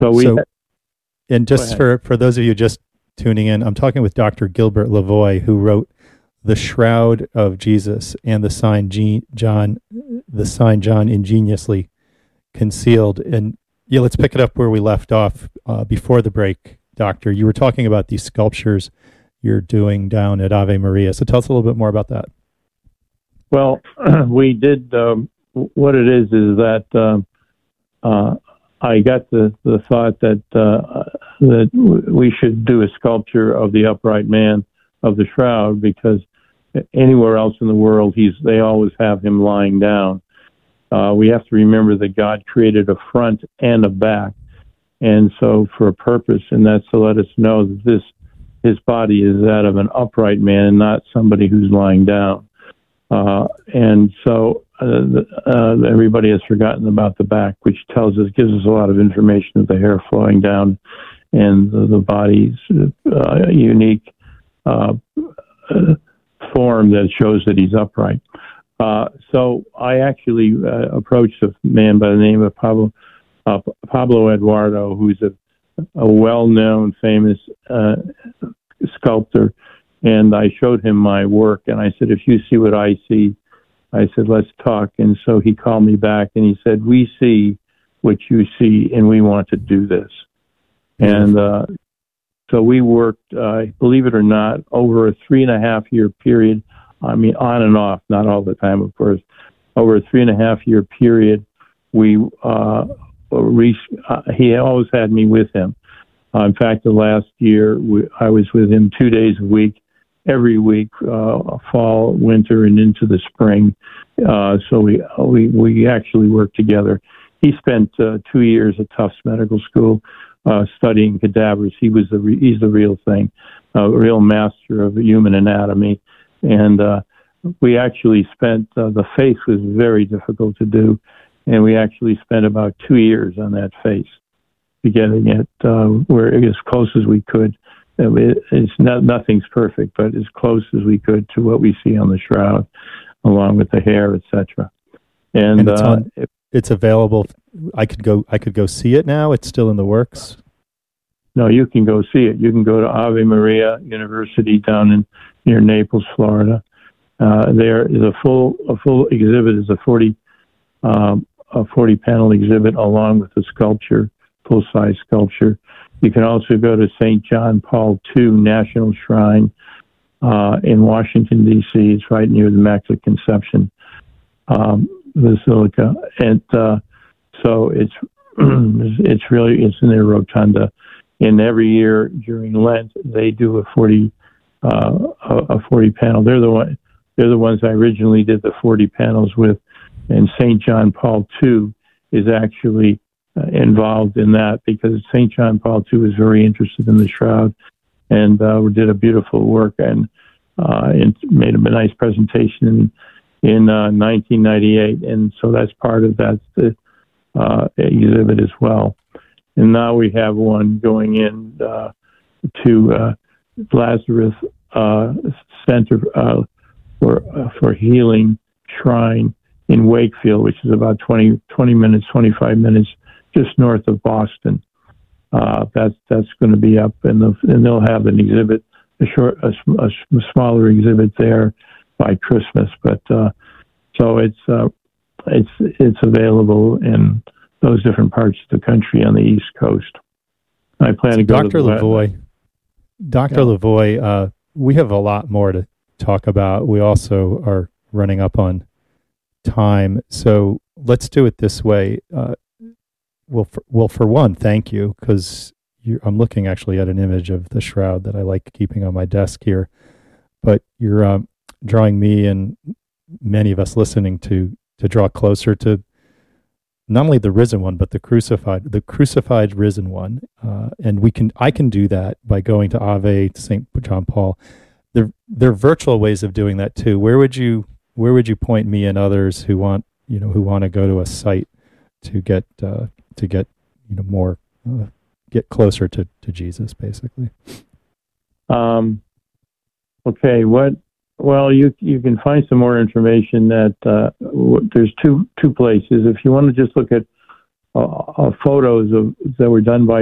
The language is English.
So we. So, and Go just ahead. for those of you just tuning in, I'm talking with Dr. Gilbert Lavoie, who wrote The Shroud of Jesus and the sign John ingeniously concealed. And yeah, let's pick it up where we left off before the break, Doctor. You were talking about these sculptures you're doing down at Ave Maria. So tell us a little bit more about that. Well, we did. What it is that I got the thought that we should do a sculpture of the upright man of the shroud, because anywhere else in the world they always have him lying down. We have to remember that God created a front and a back, and so for a purpose, and that's to let us know that his body is that of an upright man and not somebody who's lying down. And so everybody has forgotten about the back, which gives us a lot of information of the hair flowing down and the body's unique form that shows that he's upright. So I actually approached a man by the name of Pablo Eduardo, who's a well-known, famous sculptor. And I showed him my work, and I said, if you see what I see, I said, let's talk. And so he called me back, and he said, we see what you see, and we want to do this. And so we worked, believe it or not, over a 3.5-year period. I mean, on and off, not all the time, of course. Over a 3.5-year period, he always had me with him. In fact, the last year, I was with him 2 days a week, every week, fall, winter, and into the spring. So we actually worked together. He spent 2 years at Tufts Medical School studying cadavers. He's the real thing, a real master of human anatomy. And we actually spent, the face was very difficult to do, and we actually spent about 2 years on that face, getting it where as close as we could. Nothing's perfect, but as close as we could to what we see on the shroud, along with the hair, etc. And it's available. I could go see it now. It's still in the works. No, you can go see it. You can go to Ave Maria University down near Naples, Florida. There is a full exhibit. Is a 40 panel exhibit along with the sculpture, full size sculpture. You can also go to St. John Paul II National Shrine in Washington, D.C. It's right near the Immaculate Conception Basilica. And so it's in their rotunda. And every year during Lent, they do a 40 panel. They're the ones I originally did the 40 panels with. And St. John Paul II is actually involved in that, because St. John Paul II was very interested in the shroud, and we did a beautiful work and made a nice presentation in 1998, and so that's part of that exhibit as well. And now we have one going in to Lazarus Center for Healing Shrine in Wakefield, which is about 25 minutes just north of Boston. That's going to be up, and they'll have an exhibit, a smaller exhibit there by Christmas. But so it's available in those different parts of the country on the East Coast. I plan to go Dr. to Lavoie. Dr. Lavoie, we have a lot more to talk about. We also are running up on time, so let's do it this way. Well, for one, thank you, because I'm looking actually at an image of the shroud that I like keeping on my desk here. But you're drawing me and many of us listening to draw closer to not only the risen one, but the crucified risen one. And I can do that by going to Ave, to St. John Paul. There are virtual ways of doing that too. Where would you point me and others who want to go to a site to get more, get closer to Jesus, basically? Okay. Well, you can find some more information at there's two places. If you want to just look at photos that were done by